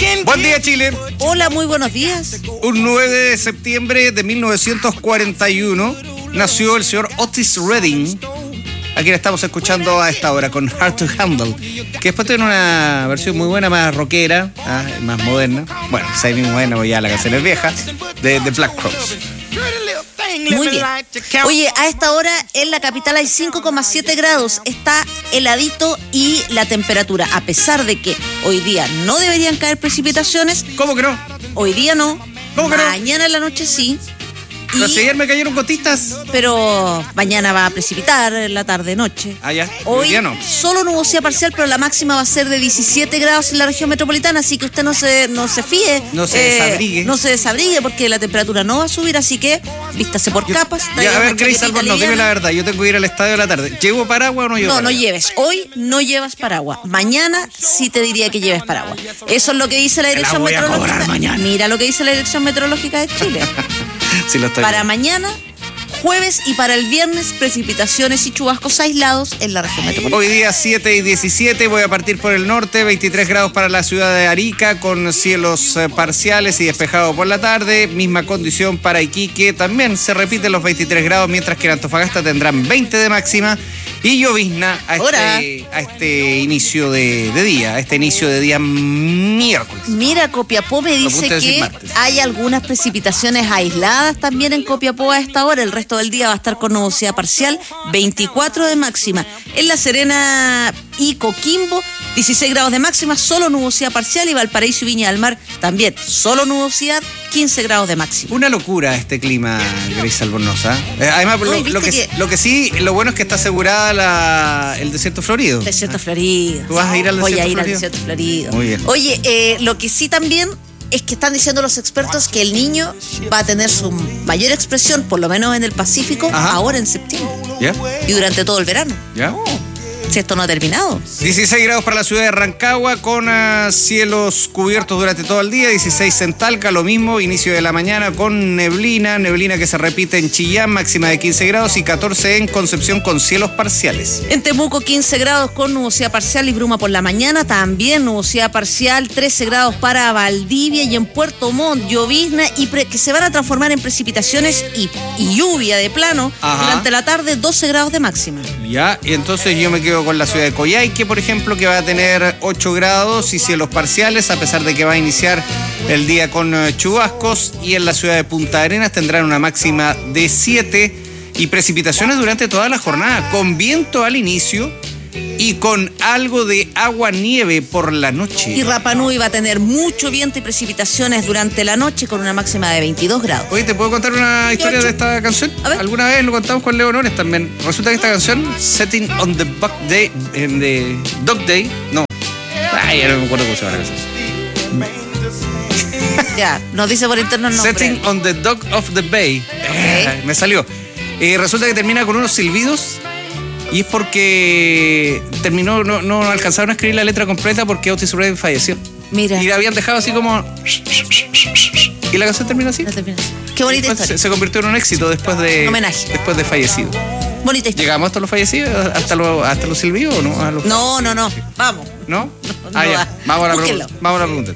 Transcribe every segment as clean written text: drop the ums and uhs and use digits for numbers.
Buen día, Chile. Hola, muy buenos días. Un 9 de septiembre de 1941 nació el señor Otis Redding, a quien estamos escuchando a esta hora con Hard to Handle, que después tiene una versión muy buena, más rockera, más moderna. Bueno, semi moderna, porque ya la canción es vieja, de Black Crowes. Muy bien. Oye, a esta hora en la capital hay 5,7 grados. Está heladito y la temperatura, a pesar de que hoy día no deberían caer precipitaciones. ¿Cómo que no? Hoy día no. ¿Cómo que no? Mañana en la noche sí. Pero si ayer me cayeron gotitas. Pero mañana va a precipitar en la tarde-noche. Ya. Hoy día no. Solo nubosidad parcial, pero la máxima va a ser de 17 grados en la región metropolitana, así que usted no se fíe. No se desabrigue. No se desabrigue porque la temperatura no va a subir, así que vístase por capas. Ya, a ver, Grace Albornoz, dime la verdad. Yo tengo que ir al estadio a la tarde. ¿Llevo paraguas o no llevo paraguas? No lleves. Hoy no llevas paraguas. Mañana sí te diría que lleves paraguas. Eso es lo que dice la Dirección Meteorológica. Cobrar mañana. Mira lo que dice la Dirección Meteorológica de Chile. Sí, lo estoy Para viendo. mañana, jueves y para el viernes, precipitaciones y chubascos aislados en la región metropolitana. Hoy día 7 y 17, voy a partir por el norte, 23 grados para la ciudad de Arica, con cielos parciales y despejado por la tarde. Misma condición para Iquique, también se repiten los 23 grados, mientras que en Antofagasta tendrán 20 de máxima. Y llovizna a este inicio de día miércoles. Mira, Copiapó me dice que hay algunas precipitaciones aisladas también en Copiapó a esta hora. El resto del día va a estar con nubosidad parcial, 24 de máxima. En La Serena y Coquimbo, 16 grados de máxima, solo nubosidad parcial. Y Valparaíso y Viña del Mar también, solo nubosidad, 15 grados de máxima. Una locura este clima, Grace Albornoz. Además, lo bueno es que está asegurada el desierto florido. Desierto florido. ¿Tú vas a ir al desierto Voy a ir florido? al desierto florido. Muy bien. Oye, lo que sí también es que están diciendo los expertos que el niño va a tener su mayor expresión, por lo menos en el Pacífico, ahora en septiembre. ¿Ya? Y durante todo el verano. ¿Ya? Si esto no ha terminado. 16 grados para la ciudad de Rancagua, con cielos cubiertos durante todo el día. 16 en Talca, lo mismo, inicio de la mañana con neblina que se repite en Chillán, máxima de 15 grados, y 14 en Concepción con cielos parciales. En Temuco, 15 grados con nubosidad parcial y bruma por la mañana, también nubosidad parcial, 13 grados para Valdivia, y en Puerto Montt, llovizna que se van a transformar en precipitaciones y lluvia de plano. Durante la tarde, 12 grados de máxima. Ya, y entonces yo me quedo con la ciudad de Coyhaique, por ejemplo, que va a tener 8 grados y cielos parciales, a pesar de que va a iniciar el día con chubascos. Y en la ciudad de Punta Arenas tendrán una máxima de 7 y precipitaciones durante toda la jornada, con viento al inicio y con algo de agua-nieve por la noche. Y Rapa Nui va a tener mucho viento y precipitaciones durante la noche, con una máxima de 22 grados. Oye, ¿te puedo contar una historia de esta canción? A ver. Alguna vez lo contamos con Leo Nores también. Resulta que esta canción, Setting on the Dog Day, no. Ya no me acuerdo cómo se llama la canción. Ya, nos dice por interno el nombre. Setting on the Dock of the Bay. Okay. Me salió. Resulta que termina con unos silbidos. Y es porque no alcanzaron a escribir la letra completa porque Otis Redding falleció. Mira. Y la habían dejado así como... Y la canción termina así. Qué bonita Después historia. se convirtió en un éxito después de... Homenaje. Después de fallecido. Bonita historia. ¿Llegamos hasta los fallecidos? ¿Hasta los silbidos o no? No. Vamos. ¿No? No Ya. va. Vamos a la Búsquenlo. pregunta.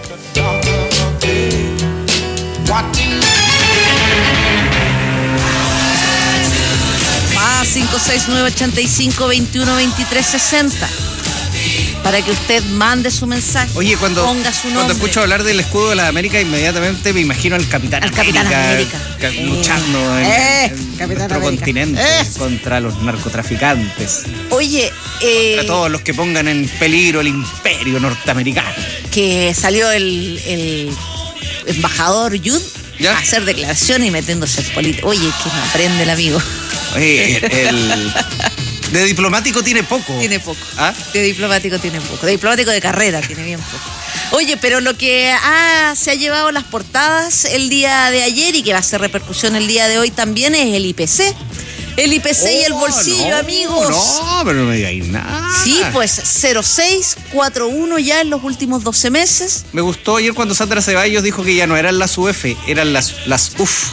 Más 569-85-21-23-60 para que usted mande su mensaje. Oye, cuando escucho hablar del escudo de las Américas, inmediatamente me imagino al Capitán América. Luchando en Capitán nuestro América. continente contra los narcotraficantes. Oye, A todos los que pongan en peligro el imperio norteamericano. que salió el embajador Yud ¿Ya? a hacer declaraciones y metiéndose en política. Oye, que no aprende el amigo. Oye, de diplomático tiene poco. Tiene poco. ¿Ah? De diplomático tiene poco. De diplomático de carrera tiene bien poco. Oye, pero lo que se ha llevado las portadas el día de ayer y que va a hacer repercusión el día de hoy también es el IPC. El IPC y el bolsillo, amigos. No, pero no me digáis nada. Sí, pues 0,641 ya en los últimos 12 meses. Me gustó ayer cuando Sandra Ceballos dijo que ya no eran las UF, eran las UF.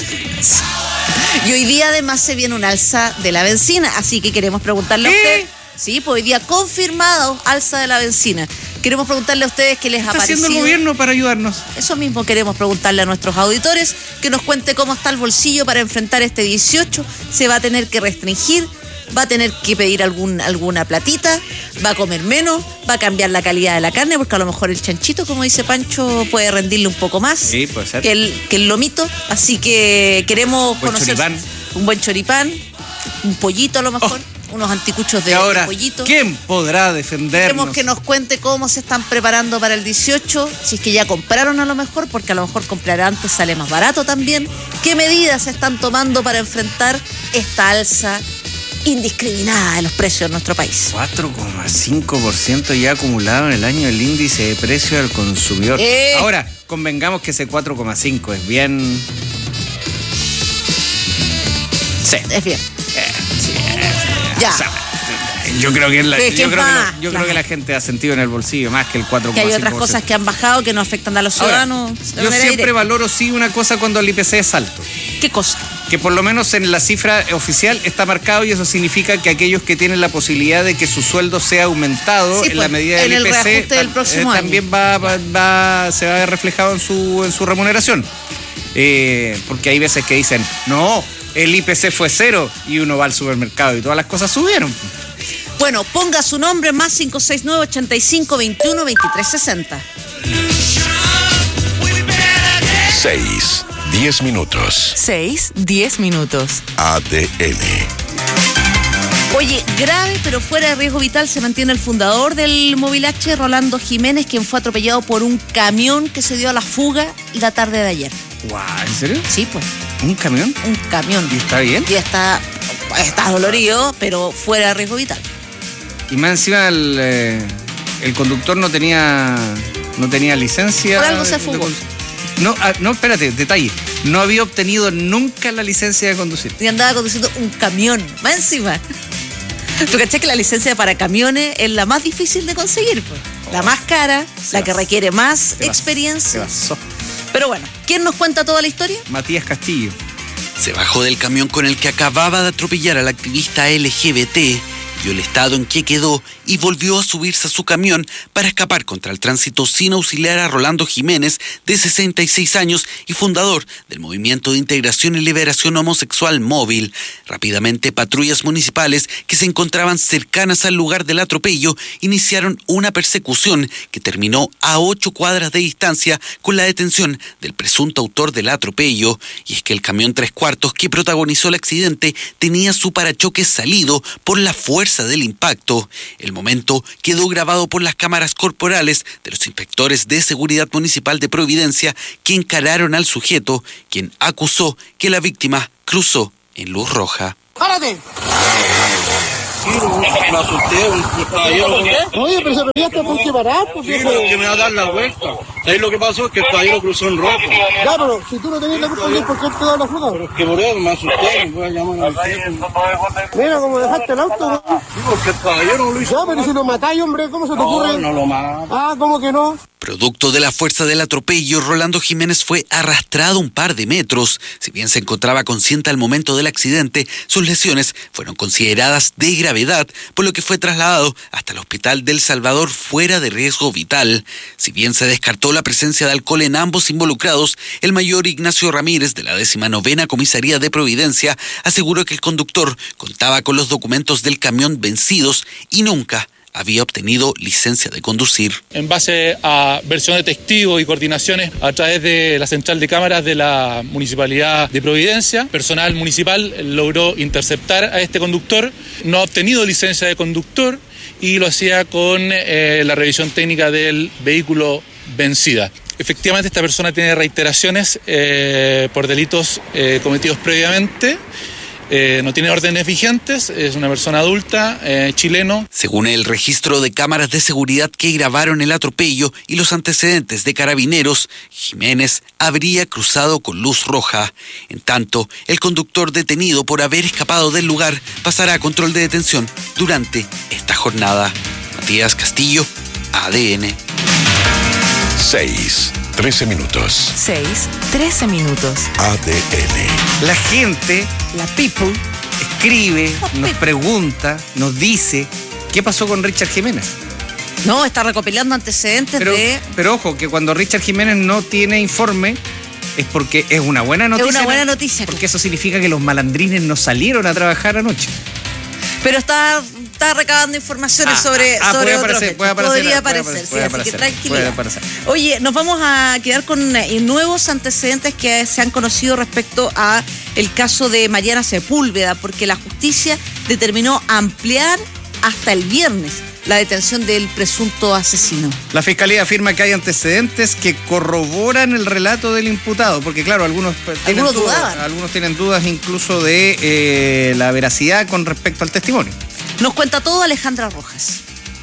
Y hoy día además se viene un alza de la benzina, así que queremos preguntarle a usted. Sí, pues hoy día confirmado alza de la benzina. Queremos preguntarle a ustedes qué les ha parecido. ¿Qué está haciendo el gobierno para ayudarnos? Eso mismo queremos preguntarle a nuestros auditores, que nos cuente cómo está el bolsillo para enfrentar este 18. ¿Se va a tener que restringir? ¿Va a tener que pedir alguna platita? ¿Va a comer menos? ¿Va a cambiar la calidad de la carne? Porque a lo mejor el chanchito, como dice Pancho, puede rendirle un poco más, sí, puede ser, que el lomito. Así que queremos conocer un buen choripán, un pollito a lo mejor, unos anticuchos de pollito. ¿Quién podrá defendernos? Queremos que nos cuente cómo se están preparando para el 18, si es que ya compraron a lo mejor, porque a lo mejor comprar antes sale más barato también. ¿Qué medidas se están tomando para enfrentar esta alza indiscriminada de los precios en nuestro país? 4,5% ya acumulado en el año el índice de precio al consumidor. Ahora, convengamos que ese 4,5 es bien... Sí. Es bien. Sí. Ya. O sea, yo creo que la gente ha sentido en el bolsillo más que el 4,5%. Que hay otras cosas que han bajado que no afectan a los ciudadanos. Ahora, yo siempre valoro sí una cosa cuando el IPC es alto. ¿Qué cosa? Que por lo menos en la cifra oficial está marcado, y eso significa que aquellos que tienen la posibilidad de que su sueldo sea aumentado en la medida del IPC del próximo también se va a ver reflejado en su remuneración. Porque hay veces que dicen, no, el IPC fue 0 y uno va al supermercado y todas las cosas subieron. Bueno, ponga su nombre más 569-8521-2360. 6-10 minutos. 6-10 minutos. ADN. Oye, grave pero fuera de riesgo vital se mantiene el fundador del Movilache, Rolando Jiménez, quien fue atropellado por un camión que se dio a la fuga la tarde de ayer. Guau, ¿en serio? Sí, pues. ¿Un camión? Un camión. ¿Y está bien? Y está dolorido, pero fuera de riesgo vital. Y más encima el conductor no tenía licencia. Por algo se fugó. No, espérate, detalle. No había obtenido nunca la licencia de conducir. Y andaba conduciendo un camión, más encima. ¿Tú cachás que la licencia para camiones es la más difícil de conseguir? Pues? La más cara, la que requiere más experiencia. Pero bueno, ¿quién nos cuenta toda la historia? Matías Castillo. Se bajó del camión con el que acababa de atropellar al activista LGBT, vio el estado en que quedó y volvió a subirse a su camión para escapar contra el tránsito sin auxiliar a Rolando Jiménez, de 66 años y fundador del Movimiento de Integración y Liberación Homosexual Móvil. Rápidamente, patrullas municipales que se encontraban cercanas al lugar del atropello iniciaron una persecución que terminó a 8 cuadras de distancia con la detención del presunto autor del atropello. Y es que el camión 3/4 que protagonizó el accidente tenía su parachoques salido por la fuerza del impacto. El momento quedó grabado por las cámaras corporales de los inspectores de seguridad municipal de Providencia, que encararon al sujeto, quien acusó que la víctima cruzó en luz roja. ¡Párate! Me asusté, un caballero. Oye, pero se peleaste por qué parar, pues. Sí, pero que me va a dar la vuelta. ¿Sabes lo que pasó? Es que el caballero cruzó en rojo. Ya, pero si tú no tenías la culpa, ¿por qué te da la fuga? Pero es que por eso me asusté, me voy a llamar al teléfono. Mira, como dejaste el auto, ¿no? Sí, porque el caballero lo hizo. Ya, pero si lo matáis, hombre, ¿cómo se te ocurre? No lo mato. Ah, ¿cómo que no? Producto de la fuerza del atropello, Rolando Jiménez fue arrastrado un par de metros. Si bien se encontraba consciente al momento del accidente, sus lesiones fueron consideradas de gravedad, por lo que fue trasladado hasta el Hospital del Salvador fuera de riesgo vital. Si bien se descartó la presencia de alcohol en ambos involucrados, el mayor Ignacio Ramírez, de la 19ª Comisaría de Providencia, aseguró que el conductor contaba con los documentos del camión vencidos y nunca había obtenido licencia de conducir. En base a versión de testigos y coordinaciones a través de la central de cámaras de la Municipalidad de Providencia, personal municipal logró interceptar a este conductor. No ha obtenido licencia de conductor y lo hacía con la revisión técnica del vehículo vencida. Efectivamente, esta persona tiene reiteraciones por delitos cometidos previamente. No tiene órdenes vigentes, es una persona adulta, chileno. Según el registro de cámaras de seguridad que grabaron el atropello y los antecedentes de Carabineros, Jiménez habría cruzado con luz roja. En tanto, el conductor detenido por haber escapado del lugar pasará a control de detención durante esta jornada. Matías Castillo, ADN. 6:13 minutos. 6:13 minutos. ADN. La gente, la people, escribe, nos pregunta, nos dice, ¿qué pasó con Richard Jiménez? No, está recopilando antecedentes Pero ojo, que cuando Richard Jiménez no tiene informe es porque es una buena noticia. Es una buena noticia. Porque eso significa que los malandrines no salieron a trabajar anoche. Pero está recabando informaciones sobre podría aparecer, así que tranquilidad. Oye, nos vamos a quedar con nuevos antecedentes que se han conocido respecto a el caso de Mariana Sepúlveda, porque la justicia determinó ampliar hasta el viernes la detención del presunto asesino. La fiscalía afirma que hay antecedentes que corroboran el relato del imputado, porque claro, algunos tienen dudas incluso de la veracidad con respecto al testimonio. Nos cuenta todo Alejandra Rojas.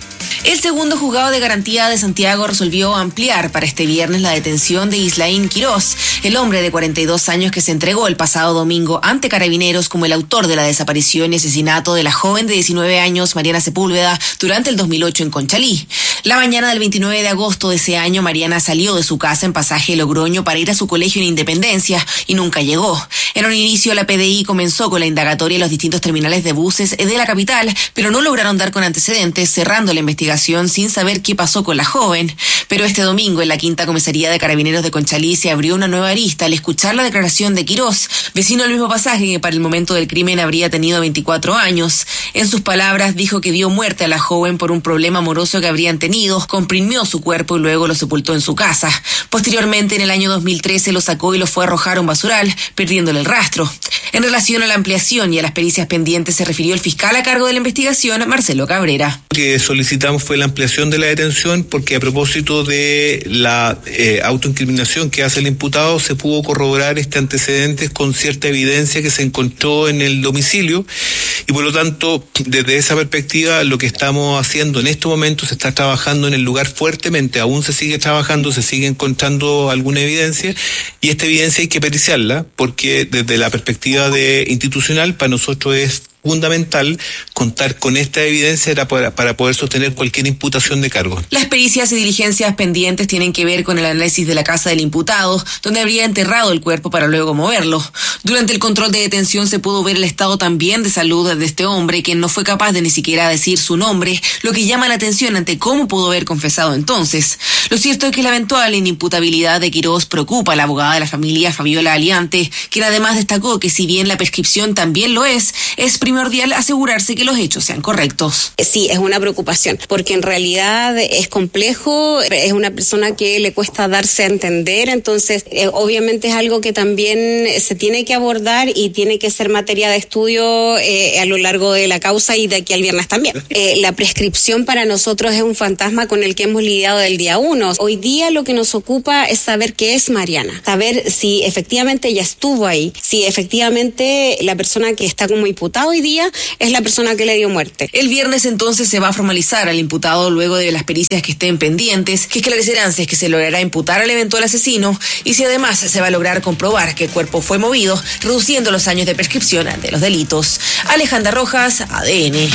El segundo juzgado de garantía de Santiago resolvió ampliar para este viernes la detención de Islaín Quirós, el hombre de 42 años que se entregó el pasado domingo ante Carabineros como el autor de la desaparición y asesinato de la joven de 19 años Mariana Sepúlveda durante el 2008 en Conchalí. La mañana del 29 de agosto de ese año, Mariana salió de su casa en Pasaje Logroño para ir a su colegio en Independencia y nunca llegó. En un inicio, la PDI comenzó con la indagatoria en los distintos terminales de buses de la capital, pero no lograron dar con antecedentes, cerrando la investigación sin saber qué pasó con la joven. Pero este domingo, en la quinta comisaría de Carabineros de Conchalí, se abrió una nueva arista al escuchar la declaración de Quirós, vecino del mismo Pasaje que para el momento del crimen habría tenido 24 años. En sus palabras, dijo que dio muerte a la joven por un problema amoroso que habrían tenido, comprimió su cuerpo y luego lo sepultó en su casa. Posteriormente, en el año 2013, lo sacó y lo fue a arrojar a un basural, perdiéndole el rastro. En relación a la ampliación y a las pericias pendientes, se refirió el fiscal a cargo de la investigación, Marcelo Cabrera. Que solicitamos fue la ampliación de la detención porque a propósito de la autoincriminación que hace el imputado se pudo corroborar antecedentes con cierta evidencia que se encontró en el domicilio y por lo tanto desde esa perspectiva lo que estamos haciendo en este momento se está trabajando en el lugar fuertemente, aún se sigue trabajando, se sigue encontrando alguna evidencia y esta evidencia hay que periciarla porque desde la perspectiva institucional para nosotros es fundamental contar con esta evidencia para poder sostener cualquier imputación de cargo. Las pericias y diligencias pendientes tienen que ver con el análisis de la casa del imputado, donde habría enterrado el cuerpo para luego moverlo. Durante el control de detención se pudo ver el estado también de salud de este hombre, quien no fue capaz de ni siquiera decir su nombre, lo que llama la atención ante cómo pudo haber confesado entonces. Lo cierto es que la eventual inimputabilidad de Quirós preocupa a la abogada de la familia, Fabiola Aliante, quien además destacó que si bien la prescripción también lo es primordial asegurarse que los hechos sean correctos. Sí, es una preocupación, porque en realidad es complejo, es una persona que le cuesta darse a entender, entonces obviamente es algo que también se tiene que abordar y tiene que ser materia de estudio a lo largo de la causa y de aquí al viernes también. La prescripción para nosotros es un fantasma con el que hemos lidiado del día 1. Hoy día lo que nos ocupa es saber qué es Mariana, saber si efectivamente ella estuvo ahí, si efectivamente la persona que está como imputado hoy día es la persona que le dio muerte. El viernes entonces se va a formalizar al imputado luego de las pericias que estén pendientes, que esclarecerán si es que se logrará imputar al eventual asesino y si además se va a lograr comprobar que el cuerpo fue movido, reduciendo los años de prescripción de los delitos. Alejandra Rojas, ADN.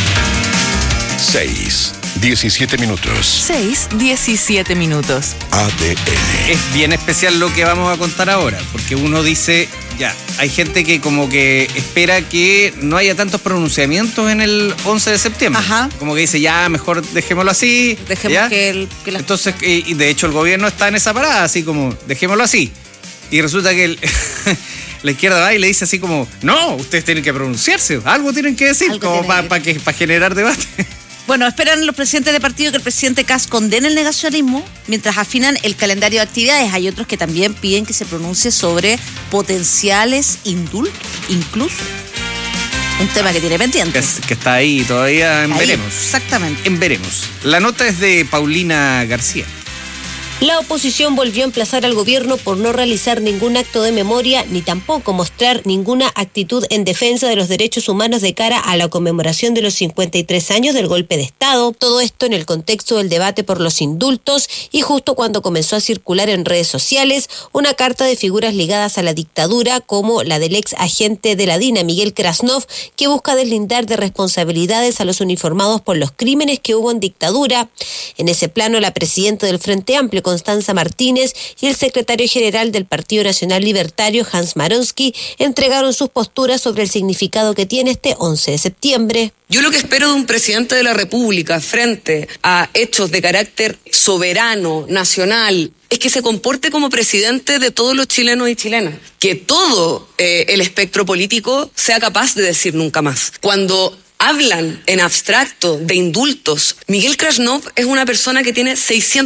6:17 minutos. 6:17 minutos. ADN. Es bien especial lo que vamos a contar ahora, porque uno dice, ya, hay gente que como que espera que no haya tantos pronunciamientos en el 11 de septiembre. Ajá. Como que dice, ya, mejor dejémoslo así. Dejemos que Entonces, y de hecho el gobierno está en esa parada, así como, dejémoslo así. Y resulta que la izquierda va y le dice así como, no, ustedes tienen que pronunciarse, algo tienen que decir, como para generar debate. Bueno, esperan los presidentes de partido que el presidente Kast condene el negacionismo mientras afinan el calendario de actividades. Hay otros que también piden que se pronuncie sobre potenciales indultos, incluso. Un tema que tiene pendiente. Que está ahí todavía en veremos. Exactamente. En veremos. La nota es de Paulina García. La oposición volvió a emplazar al gobierno por no realizar ningún acto de memoria ni tampoco mostrar ninguna actitud en defensa de los derechos humanos de cara a la conmemoración de los 53 años del golpe de Estado. Todo esto en el contexto del debate por los indultos y justo cuando comenzó a circular en redes sociales una carta de figuras ligadas a la dictadura como la del ex agente de la DINA, Miguel Krasnov, que busca deslindar de responsabilidades a los uniformados por los crímenes que hubo en dictadura. En ese plano, la presidenta del Frente Amplio, Constanza Martínez y el secretario general del Partido Nacional Libertario, Hans Maronsky, entregaron sus posturas sobre el significado que tiene este 11 de septiembre. Yo lo que espero de un presidente de la República frente a hechos de carácter soberano, nacional, es que se comporte como presidente de todos los chilenos y chilenas. Que todo el espectro político sea capaz de decir nunca más. Cuando hablan en abstracto de indultos, Miguel Krasnov es una persona que tiene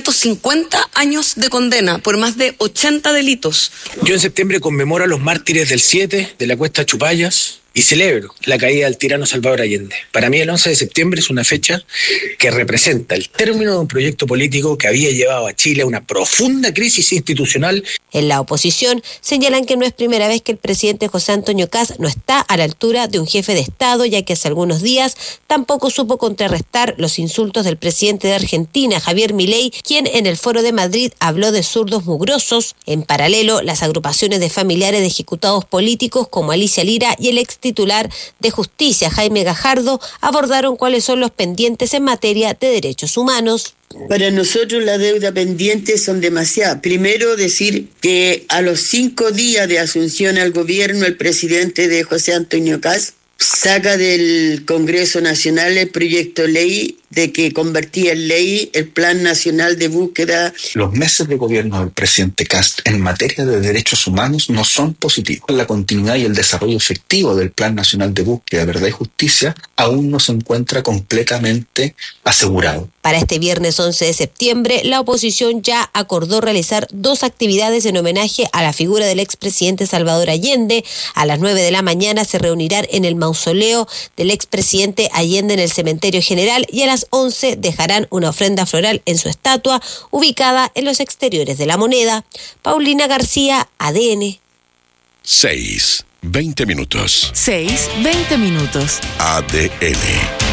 650 años de condena por más de 80 delitos. Yo en septiembre conmemoro a los mártires del 7, de la Cuesta Chupayas, y celebro la caída del tirano Salvador Allende. Para mí el 11 de septiembre es una fecha que representa el término de un proyecto político que había llevado a Chile a una profunda crisis institucional. En la oposición señalan que no es primera vez que el presidente José Antonio Kast no está a la altura de un jefe de Estado, ya que hace algunos días tampoco supo contrarrestar los insultos del presidente de Argentina, Javier Milei, quien en el Foro de Madrid habló de zurdos mugrosos. En paralelo, las agrupaciones de familiares de ejecutados políticos como Alicia Lira y el ex titular de Justicia, Jaime Gajardo, abordaron cuáles son los pendientes en materia de derechos humanos. Para nosotros la deuda pendiente son demasiadas. Primero, decir que a los 5 días de asunción al gobierno, el presidente de José Antonio Kast saca del Congreso Nacional el proyecto de ley de que convertía en ley el Plan Nacional de Búsqueda. Los meses de gobierno del presidente Kast en materia de derechos humanos no son positivos. La continuidad y el desarrollo efectivo del Plan Nacional de Búsqueda, Verdad y Justicia aún no se encuentra completamente asegurado. Para este viernes 11 de septiembre, la oposición ya acordó realizar 2 actividades en homenaje a la figura del expresidente Salvador Allende. A las 9 de la mañana se reunirán en el mausoleo del expresidente Allende en el Cementerio General y a las 11 dejarán una ofrenda floral en su estatua ubicada en los exteriores de La Moneda. Paulina García, ADN. 6:20 minutos. 6:20 minutos. ADN.